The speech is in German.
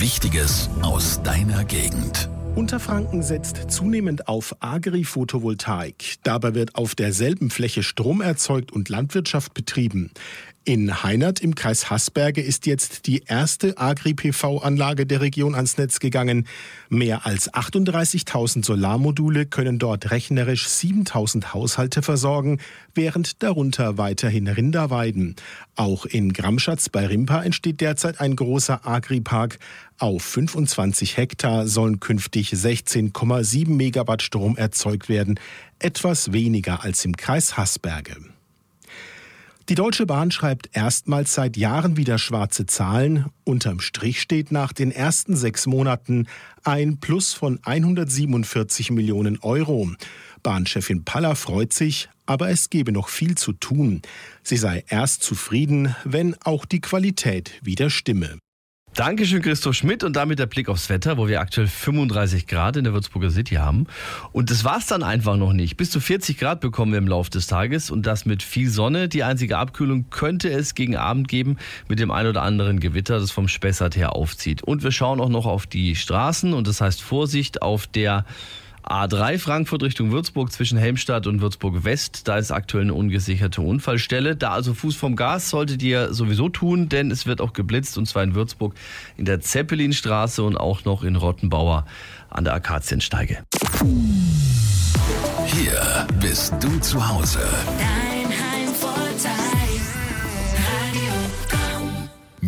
Wichtiges aus deiner Gegend. Unterfranken setzt zunehmend auf Agri-Photovoltaik. Dabei wird auf derselben Fläche Strom erzeugt und Landwirtschaft betrieben. In Heinert im Kreis Haßberge ist jetzt die erste Agri-PV-Anlage der Region ans Netz gegangen. Mehr als 38.000 Solarmodule können dort rechnerisch 7.000 Haushalte versorgen, während darunter weiterhin Rinder weiden. Auch in Gramschatz bei Rimpa entsteht derzeit ein großer Agripark. Auf 25 Hektar sollen künftig 16,7 Megawatt Strom erzeugt werden, etwas weniger als im Kreis Haßberge. Die Deutsche Bahn schreibt erstmals seit Jahren wieder schwarze Zahlen. Unterm Strich steht nach den ersten 6 Monaten ein Plus von 147 Millionen Euro. Bahnchefin Paller freut sich, aber es gebe noch viel zu tun. Sie sei erst zufrieden, wenn auch die Qualität wieder stimme. Dankeschön, Christoph Schmidt. Und damit der Blick aufs Wetter, wo wir aktuell 35 Grad in der Würzburger City haben. Und das war's dann einfach noch nicht. Bis zu 40 Grad bekommen wir im Laufe des Tages und das mit viel Sonne. Die einzige Abkühlung könnte es gegen Abend geben mit dem ein oder anderen Gewitter, das vom Spessart her aufzieht. Und wir schauen auch noch auf die Straßen und das heißt Vorsicht auf der A3 Frankfurt Richtung Würzburg zwischen Helmstadt und Würzburg West. Da ist aktuell eine ungesicherte Unfallstelle. Da also Fuß vom Gas solltet ihr sowieso tun, denn es wird auch geblitzt und zwar in Würzburg in der Zeppelinstraße und auch noch in Rottenbauer an der Akaziensteige. Hier bist du zu Hause.